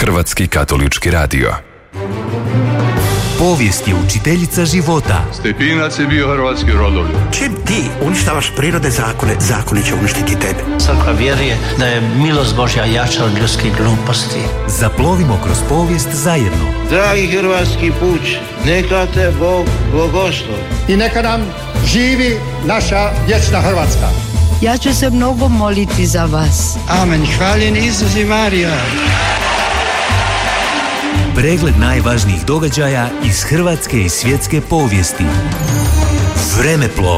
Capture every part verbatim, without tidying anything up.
Hrvatski katolički radio. Povijest je učiteljica života. Stepinac je bio hrvatski rodoljub. Čim ti uništavaš prirode zakone, zakoni će uništiti tebe. Crkva vjeruje da je milost Božja jača od ljudskih gluposti. Zaplovimo kroz povijest zajedno. Dragi hrvatski puč, neka te Bog blagoslovi. I neka nam živi naša vječna Hrvatska. Ja ću se mnogo moliti za vas. Amen. Hvaljen Isus i Marija. Pregled najvažnijih događaja iz hrvatske i svjetske povijesti. Vremeplov.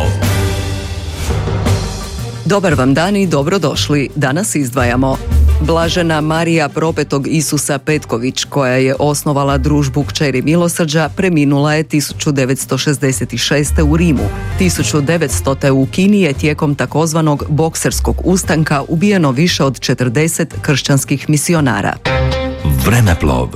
Dobar vam dan i dobrodošli. Danas izdvajamo Blažena Marija Propetog Isusa Petković, koja je osnovala družbu Kćeri milosrđa, preminula je tisuću devetsto šezdeset šeste. u Rimu. tisuću devetstote. u Kini je tijekom takozvanog bokserskog ustanka ubijeno više od četrdeset kršćanskih misionara. Vremeplov.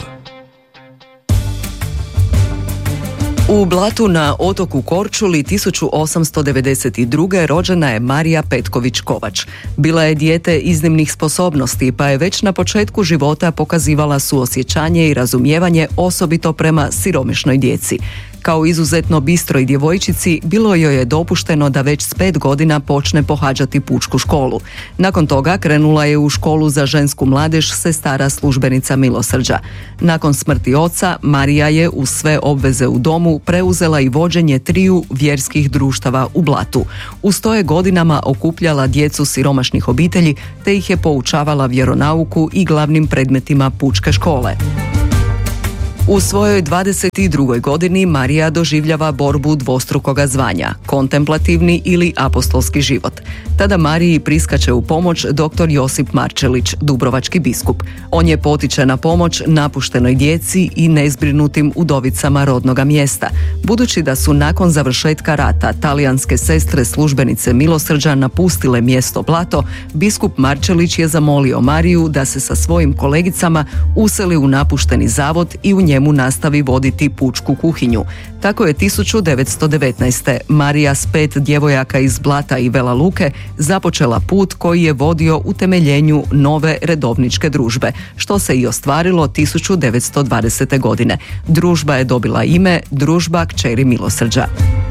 U Blatu na otoku Korčuli tisuću osamsto devedeset druge. rođena je Marija Petković Kovač. Bila je dijete iznimnih sposobnosti, pa je već na početku života pokazivala suosjećanje i razumijevanje, osobito prema siromašnoj djeci. Kao izuzetno bistroj djevojčici bilo joj je dopušteno da već s pet godina počne pohađati pučku školu. Nakon toga krenula je u školu za žensku mladež sestara službenica milosrđa. Nakon smrti oca, Marija je uz sve obveze u domu preuzela i vođenje triju vjerskih društava u Blatu. Uz to je godinama okupljala djecu siromašnih obitelji te ih je poučavala vjeronauku i glavnim predmetima pučke škole. U svojoj dvadeset drugoj godini Marija doživljava borbu dvostrukoga zvanja, kontemplativni ili apostolski život. Tada Mariji priskače u pomoć doktor Josip Marčelić, dubrovački biskup. On je potiče na pomoć napuštenoj djeci i nezbrinutim udovicama rodnoga mjesta. Budući da su nakon završetka rata talijanske sestre službenice milosrđa napustile mjesto Blato, biskup Marčelić je zamolio Mariju da se sa svojim kolegicama useli u napušteni zavod i u njemu nastavi voditi pučku kuhinju. Tako je tisuću devetsto devetnaeste. Marija s pet djevojaka iz Blata i Vela Luke započela put koji je vodio utemeljenju nove redovničke družbe, što se i ostvarilo tisuću devetsto dvadesete. godine. Družba je dobila ime Družba Kćeri milosrđa.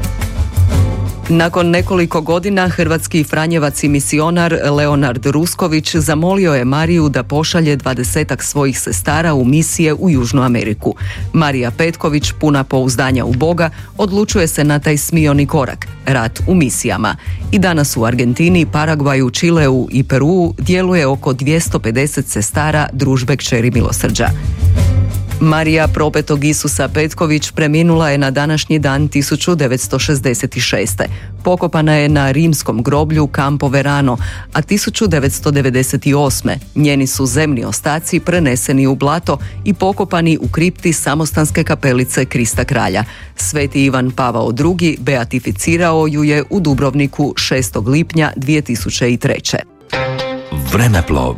Nakon nekoliko godina hrvatski franjevac i misionar Leonard Rusković zamolio je Mariju da pošalje dvadesetak svojih sestara u misije u Južnu Ameriku. Marija Petković, puna pouzdanja u Boga, odlučuje se na taj smioni korak, rat u misijama. I danas u Argentini, Paragvaju, Čileu i Peruu djeluje oko dvjesto pedeset sestara družbe Kćeri milosrđa. Marija Propetog Isusa Petković preminula je na današnji dan tisuću devetsto šezdeset šeste. Pokopana je na rimskom groblju Campo Verano, a tisuću devetsto devedeset osme. njeni su zemni ostaci preneseni u Blato i pokopani u kripti samostanske kapelice Krista Kralja. Sveti Ivan Pavao drugi beatificirao ju je u Dubrovniku šestog lipnja dvije tisuće treće. Vremeplov.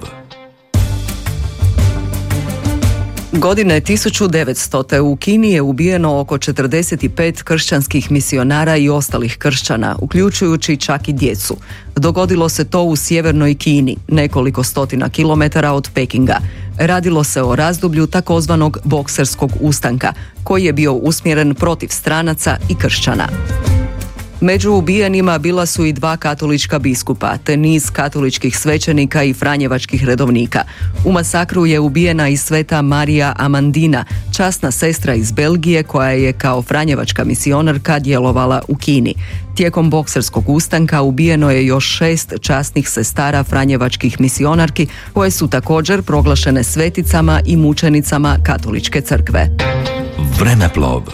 Godine tisuću devetstote. u Kini je ubijeno oko četrdeset pet kršćanskih misionara i ostalih kršćana, uključujući čak i djecu. Dogodilo se to u sjevernoj Kini, nekoliko stotina kilometara od Pekinga. Radilo se o razdoblju takozvanog bokserskog ustanka, koji je bio usmjeren protiv stranaca i kršćana. Među ubijenima bila su i dva katolička biskupa, te niz katoličkih svećenika i franjevačkih redovnika. U masakru je ubijena i sveta Marija Amandina, časna sestra iz Belgije koja je kao franjevačka misionarka djelovala u Kini. Tijekom bokserskog ustanka ubijeno je još šest časnih sestara franjevačkih misionarki, koje su također proglašene sveticama i mučenicama katoličke crkve. Vremeplov.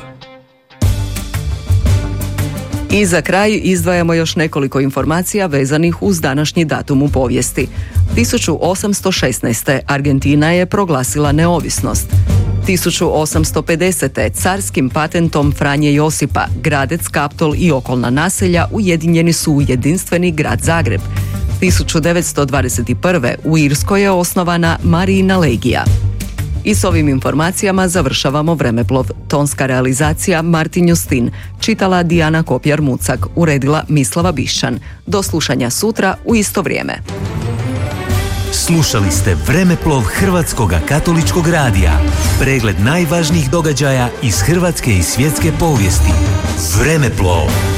I za kraj izdvajamo još nekoliko informacija vezanih uz današnji datum u povijesti. tisuću osamsto šesnaeste. Argentina je proglasila neovisnost. tisuću osamsto pedesete. carskim patentom Franje Josipa, Gradec, Kaptol i okolna naselja ujedinjeni su u jedinstveni grad Zagreb. tisuću devetsto dvadeset prve. u Irskoj je osnovana Marijina legija. I s ovim informacijama završavamo Vremeplov. Tonska realizacija Martin Justin, čitala Dijana Kopjar-Mucak, uredila Mislava Bišćan. Do slušanja sutra u isto vrijeme. Slušali ste Vremeplov Hrvatskog katoličkog radija. Pregled najvažnijih događaja iz hrvatske i svjetske povijesti. Vremeplov.